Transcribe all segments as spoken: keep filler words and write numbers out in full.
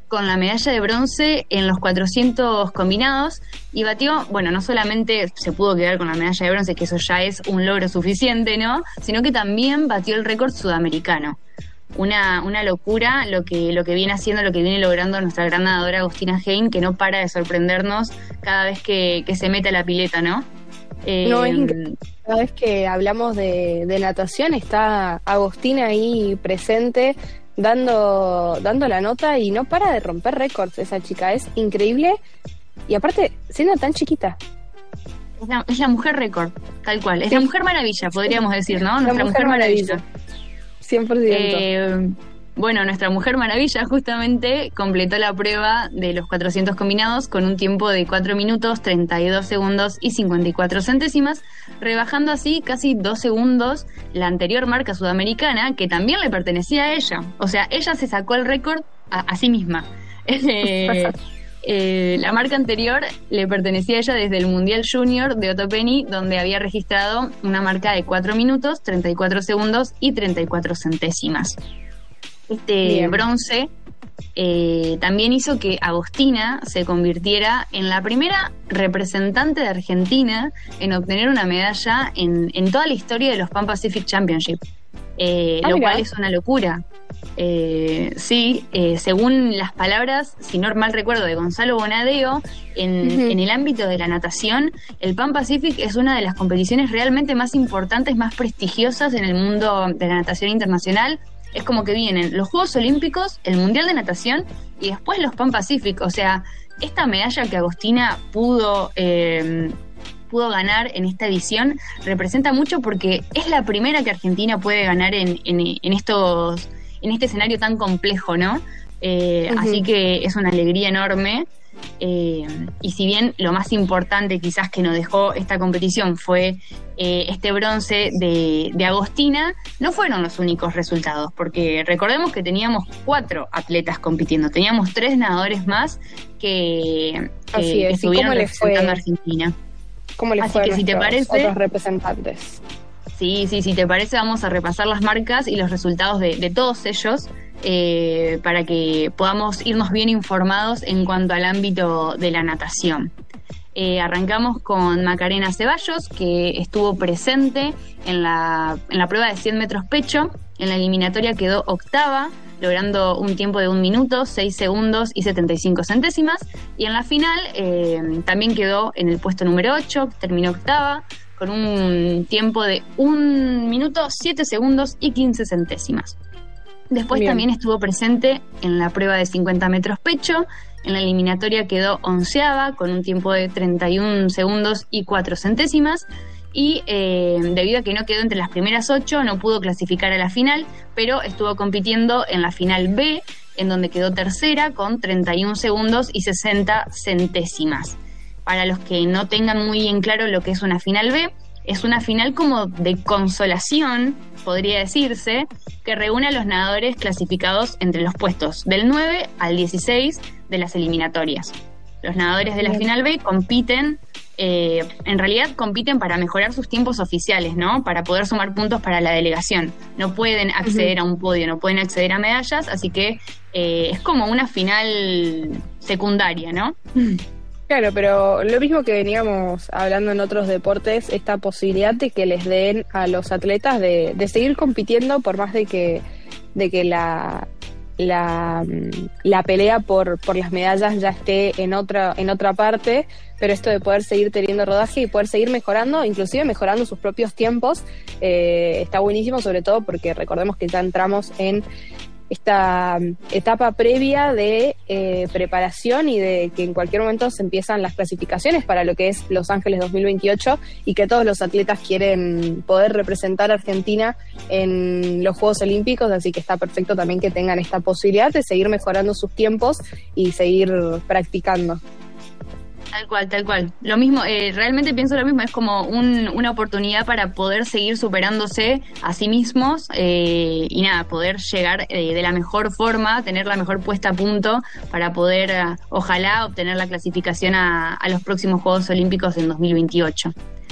con la medalla de bronce en los cuatrocientos combinados y batió, bueno, no solamente se pudo quedar con la medalla de bronce, que eso ya es un logro suficiente, ¿no? Sino que también batió el récord sudamericano. Una, una locura lo que, lo que viene haciendo, lo que viene logrando nuestra gran nadadora Agustina Hein, que no para de sorprendernos cada vez que, que se mete a la pileta, ¿no? Eh, no, es increíble. Cada vez que hablamos de, de natación está Agustina ahí presente, dando, dando la nota y no para de romper récords esa chica, es increíble y aparte siendo tan chiquita. Es la, es la mujer récord, tal cual, es sí. La mujer maravilla, podríamos decir, ¿no? Nuestra mujer, mujer maravilla. maravilla. cien por ciento. Eh, bueno, nuestra mujer maravilla justamente completó la prueba de los cuatrocientos combinados con un tiempo de cuatro minutos, treinta y dos segundos y cincuenta y cuatro centésimas, rebajando así casi dos segundos la anterior marca sudamericana que también le pertenecía a ella. O sea, ella se sacó el récord a, a sí misma. Eh, eh, la marca anterior le pertenecía a ella desde el Mundial Junior de Otopeni, donde había registrado una marca de cuatro minutos, treinta y cuatro segundos y treinta y cuatro centésimas. Este Bien. bronce eh, también hizo que Agustina se convirtiera en la primera representante de Argentina en obtener una medalla en, en toda la historia de los Pan Pacific Championship, eh, ah, lo mira. cual es una locura. Eh, sí, eh, según las palabras, si no mal recuerdo, de Gonzalo Bonadeo, en, uh-huh. en el ámbito de la natación, el Pan Pacific es una de las competiciones realmente más importantes, más prestigiosas en el mundo de la natación internacional. Es como que vienen los Juegos Olímpicos, el Mundial de Natación y después los Pan Pacific. O sea, esta medalla que Agustina pudo, eh, pudo ganar en esta edición representa mucho porque es la primera que Argentina puede ganar en, en, en, estos, en este escenario tan complejo, ¿no? Eh, uh-huh. Así que es una alegría enorme. Eh, y si bien lo más importante quizás que nos dejó esta competición fue eh, este bronce de, de Agustina, no fueron los únicos resultados, porque recordemos que teníamos cuatro atletas compitiendo, teníamos tres nadadores más que, que, que estuvieron representando a Argentina. ¿Cómo les Así fue que a si te parece, otros representantes? Sí, sí, si te parece vamos a repasar las marcas y los resultados de, de todos ellos. Eh, para que podamos irnos bien informados en cuanto al ámbito de la natación. Eh, arrancamos con Macarena Ceballos, que estuvo presente en la, en la prueba de cien metros pecho. En la eliminatoria quedó octava, logrando un tiempo de un minuto, seis segundos y setenta y cinco centésimas. Y en la final eh, también quedó en el puesto número ocho, terminó octava, con un tiempo de un minuto, siete segundos y quince centésimas. Después Bien. también estuvo presente en la prueba de cincuenta metros pecho. En la eliminatoria quedó onceava con un tiempo de treinta y un segundos y cuatro centésimas. Y eh, debido a que no quedó entre las primeras ocho, no pudo clasificar a la final, pero estuvo compitiendo en la final B, en donde quedó tercera con treinta y un segundos y sesenta centésimas. Para los que no tengan muy en claro lo que es una final B, es una final como de consolación, podría decirse, que reúne a los nadadores clasificados entre los puestos del nueve al dieciséis de las eliminatorias. Los nadadores de la final B compiten, eh, en realidad compiten para mejorar sus tiempos oficiales, ¿no? Para poder sumar puntos para la delegación. No pueden acceder uh-huh. a un podio, no pueden acceder a medallas, así que eh, es como una final secundaria, ¿no? Claro, pero lo mismo que veníamos hablando en otros deportes, esta posibilidad de que les den a los atletas de, de seguir compitiendo por más de que, de que la, la, la pelea por, por las medallas ya esté en otra, en otra parte, pero esto de poder seguir teniendo rodaje y poder seguir mejorando, inclusive mejorando sus propios tiempos, eh, está buenísimo, sobre todo porque recordemos que ya entramos en esta etapa previa de eh, preparación y de que en cualquier momento se empiezan las clasificaciones para lo que es Los Ángeles dos mil veintiocho y que todos los atletas quieren poder representar a Argentina en los Juegos Olímpicos, así que está perfecto también que tengan esta posibilidad de seguir mejorando sus tiempos y seguir practicando. Tal cual, tal cual. Lo mismo, eh, realmente pienso lo mismo, es como un, una oportunidad para poder seguir superándose a sí mismos eh, y nada, poder llegar eh, de la mejor forma, tener la mejor puesta a punto para poder, uh, ojalá, obtener la clasificación a, a los próximos Juegos Olímpicos en dos mil veintiocho.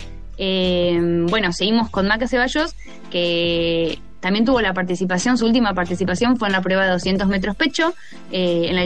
Eh, bueno, seguimos con Maca Ceballos, que también tuvo la participación, su última participación fue en la prueba de doscientos metros pecho, eh, en la